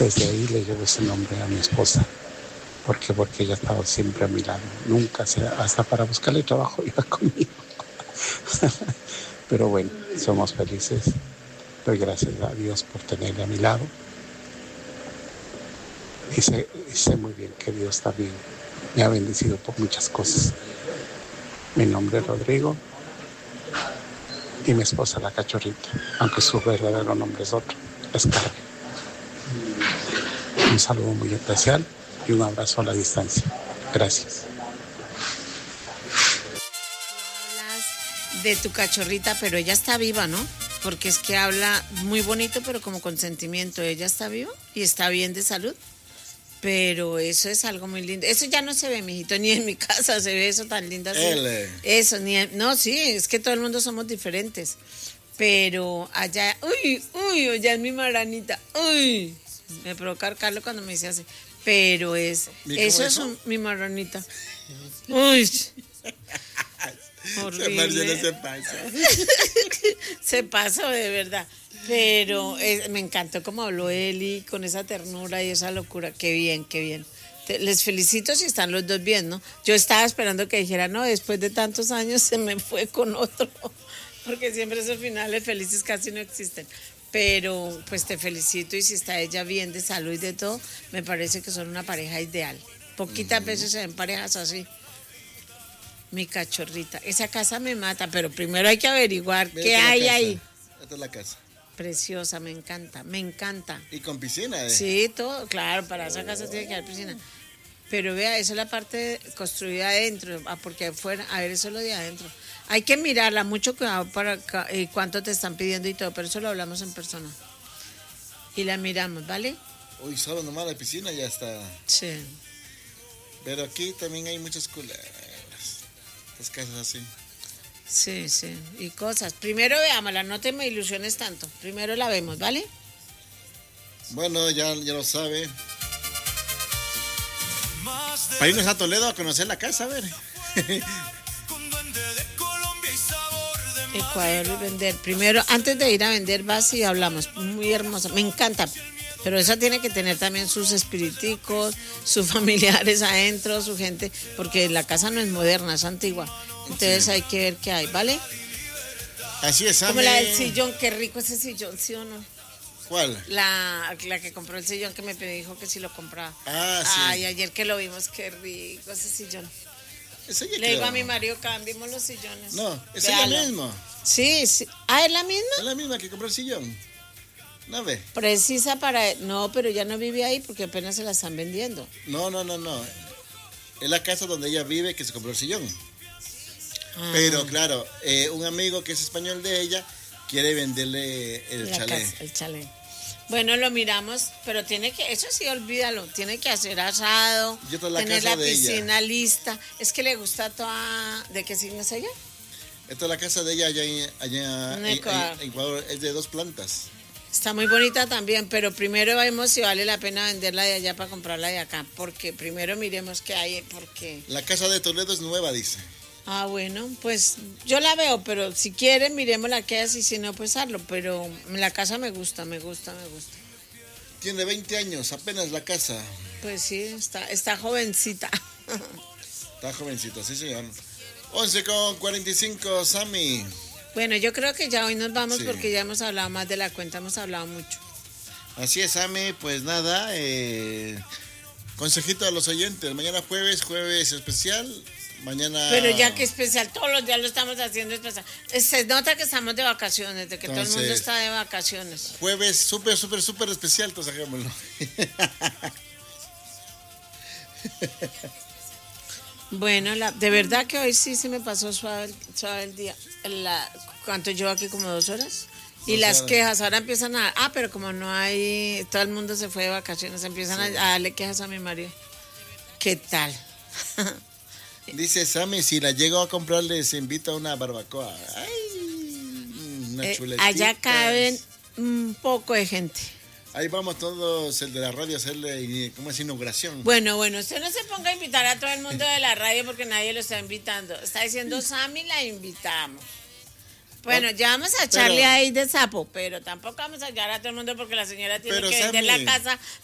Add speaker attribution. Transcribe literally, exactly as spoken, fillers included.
Speaker 1: Desde ahí le llevo ese nombre a mi esposa. ¿Por qué? Porque ella ha estado siempre a mi lado. Nunca, se, hasta para buscarle trabajo iba conmigo. Pero bueno, somos felices. Doy gracias a Dios por tenerle a mi lado. Y sé, y sé muy bien que Dios también me ha bendecido por muchas cosas. Mi nombre es Rodrigo y mi esposa la Cachorrita, aunque su verdadero nombre es otro, es Carmen. Un saludo muy especial y un abrazo a la distancia. Gracias.
Speaker 2: Hablas de tu cachorrita, pero ella está viva, ¿no? Porque es que habla muy bonito, pero como con sentimiento. Ella está viva y está bien de salud. Pero eso es algo muy lindo. Eso ya no se ve, mijito, ni en mi casa se ve eso tan lindo así.
Speaker 3: L.
Speaker 2: Eso, ni en, no, sí, es que todo el mundo somos diferentes. Pero allá, uy, uy, allá es mi maranita, uy. Me provoca arcarlo cuando me dice así. Pero es, eso es un, mi marranita. Uy. Horrible.
Speaker 3: Se pasa.
Speaker 2: Se pasó de verdad. Pero eh, me encantó como habló Eli con esa ternura y esa locura. Qué bien, qué bien. Te, les felicito si están los dos bien, ¿no? Yo estaba esperando que dijera, no, después de tantos años se me fue con otro. Porque siempre esos finales felices casi no existen. Pero pues te felicito y si está ella bien de salud y de todo, me parece que son una pareja ideal. Poquitas uh-huh. veces se ven parejas así. Mi cachorrita. Esa casa me mata, pero primero hay que averiguar Mira qué hay
Speaker 3: casa.
Speaker 2: ahí.
Speaker 3: Esta es la casa.
Speaker 2: Preciosa, me encanta, me encanta.
Speaker 3: Y con piscina, ¿eh?
Speaker 2: Sí, todo, claro, para esa casa tiene que haber piscina. Pero vea, esa es la parte construida adentro, porque afuera, a ver, eso es lo de adentro. Hay que mirarla, mucho cuidado para eh, cuánto te están pidiendo y todo, pero eso lo hablamos en persona. Y la miramos, ¿vale?
Speaker 3: Uy, solo nomás la piscina ya está.
Speaker 2: Sí.
Speaker 3: Pero aquí también hay muchas culeras, estas casas así.
Speaker 2: Sí, sí, y cosas. Primero veámosla, no te me ilusiones tanto. Primero la vemos, ¿vale?
Speaker 3: Bueno, ya, ya lo sabe. Para irnos a Toledo a conocer la casa, a ver.
Speaker 2: Ecuador y vender. Primero, antes de ir a vender, vas y hablamos. Muy hermosa, me encanta. Pero esa tiene que tener también sus espiriticos, sus familiares adentro, su gente, porque la casa no es moderna, es antigua. Entonces sí. Hay que ver qué hay, ¿vale?
Speaker 3: Así es,
Speaker 2: como la del sillón, qué rico ese sillón, ¿sí o no?
Speaker 3: ¿Cuál?
Speaker 2: La, la que compró el sillón que me dijo que si lo compraba.
Speaker 3: Ah, sí.
Speaker 2: Ay, ayer que lo vimos, qué rico ese sillón.
Speaker 3: Ese ya
Speaker 2: Le digo a mi marido, cambiemos los sillones.
Speaker 3: No, es la misma.
Speaker 2: Sí, sí. Ah, ¿es la misma?
Speaker 3: Es la misma que compró el sillón. ¿No ve?
Speaker 2: Precisa para... No, pero ya no vive ahí porque apenas se la están vendiendo.
Speaker 3: No, no, no, no. Es la casa donde ella vive que se compró el sillón. Ah. Pero claro, eh, un amigo que es español de ella quiere venderle el
Speaker 2: la
Speaker 3: chalet.
Speaker 2: Casa, el chalet. Bueno, lo miramos, pero tiene que, eso sí, olvídalo, tiene que hacer asado,
Speaker 3: la
Speaker 2: tener
Speaker 3: casa
Speaker 2: la
Speaker 3: de
Speaker 2: piscina
Speaker 3: ella.
Speaker 2: lista. Es que le gusta toda... ¿De qué signo es ella?
Speaker 3: Esta es la casa de ella allá en, allá en, Ecuador. en Ecuador, es de dos plantas.
Speaker 2: Está muy bonita también, pero primero vemos si vale la pena venderla de allá para comprarla de acá, porque primero miremos qué hay, porque...
Speaker 3: La casa de Toledo es nueva, dice.
Speaker 2: Ah, bueno, pues yo la veo, pero si quieren miremos la que es y si no, pues hazlo, pero la casa me gusta, me gusta, me gusta.
Speaker 3: Tiene veinte años, apenas la casa.
Speaker 2: Pues sí, está, está jovencita.
Speaker 3: Está jovencita, sí señor. once con cuarenta y cinco, Sammy.
Speaker 2: Bueno, yo creo que ya hoy nos vamos
Speaker 3: sí.
Speaker 2: porque ya hemos hablado más de la cuenta, hemos hablado mucho.
Speaker 3: Así es, Sammy, pues nada, eh, consejito a los oyentes, mañana jueves, jueves especial. Mañana...
Speaker 2: Pero ya que especial, todos los días lo estamos haciendo especial. Se nota que estamos de vacaciones, de que entonces, todo el mundo está de vacaciones.
Speaker 3: Jueves súper, súper, súper especial, entonces hagémoslo.
Speaker 2: Bueno, la, de verdad que hoy sí se me pasó suave, suave el día. La, ¿Cuánto llevo aquí? ¿Como dos horas? Y o las sea, quejas ahora empiezan a... Ah, pero como no hay... Todo el mundo se fue de vacaciones, empiezan sí. a, a darle quejas a mi marido. ¿Qué tal?
Speaker 3: Dice Sammy, si la llego a comprar les invito a una barbacoa. Ay, una
Speaker 2: eh,
Speaker 3: chuletita.
Speaker 2: Allá caben un poco de gente.
Speaker 3: Ahí vamos todos, el de la radio, a hacerle, ¿cómo es? Inauguración.
Speaker 2: Bueno, bueno, usted no se ponga a invitar a todo el mundo de la radio porque nadie lo está invitando. Está diciendo Sammy, la invitamos. Bueno, ya vamos a echarle pero, ahí de sapo, pero tampoco vamos a llegar a todo el mundo porque la señora tiene que vender Sammy, la casa